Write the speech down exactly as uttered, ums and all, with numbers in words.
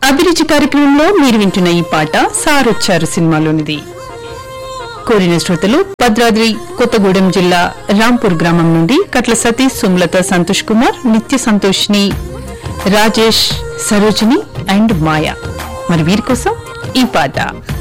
అభిరుచి కార్యక్రమంలో మీరు వింటున్న ఈ పాట సారొచ్చారు సినిమాలోనిది. కోరిన శ్రోతలు భద్రాద్రి కొత్తగూడెం జిల్లా రాంపూర్ గ్రామం నుండి కట్ల సతీష్, సుమలత, సంతోష్ కుమార్, నిత్య సంతోష్ని, రాజేష్, సరోజిని అండ్ మాయా. మరి వీరి కోసం ఈ పాట.